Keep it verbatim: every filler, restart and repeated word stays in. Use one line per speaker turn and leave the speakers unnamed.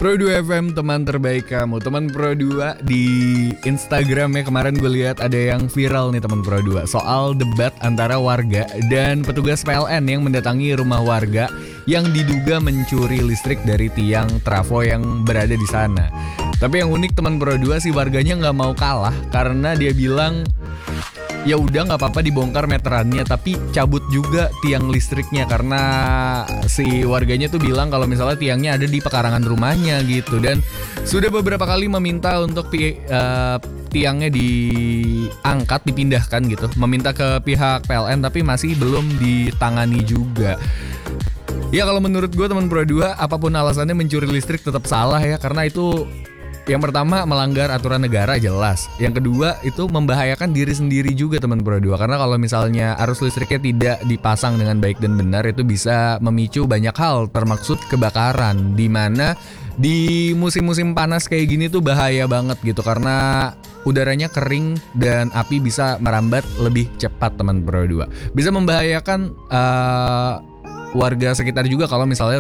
Pro dua F M, teman terbaik kamu. Teman Pro dua di Instagram ya, kemarin gue lihat ada yang viral nih teman Pro dua, soal debat antara warga dan petugas P L N yang mendatangi rumah warga yang diduga mencuri listrik dari tiang trafo yang berada di sana. Tapi yang unik teman Pro dua sih, warganya nggak mau kalah karena dia bilang ya udah nggak apa-apa dibongkar meterannya, tapi cabut juga tiang listriknya, karena si warganya tuh bilang kalau misalnya tiangnya ada di pekarangan rumahnya gitu, dan sudah beberapa kali meminta untuk pi, uh, tiangnya diangkat, dipindahkan gitu, meminta ke pihak P L N tapi masih belum ditangani juga. Ya kalau menurut gue teman Pro dua, apapun alasannya mencuri listrik tetap salah ya, karena itu yang pertama melanggar aturan negara jelas. Yang kedua itu membahayakan diri sendiri juga teman Pro dua, karena kalau misalnya arus listriknya tidak dipasang dengan baik dan benar itu bisa memicu banyak hal, termaksud kebakaran, dimana di musim-musim panas kayak gini tuh bahaya banget gitu, karena udaranya kering dan api bisa merambat lebih cepat teman Pro dua. Bisa membahayakan uh, warga sekitar juga kalau misalnya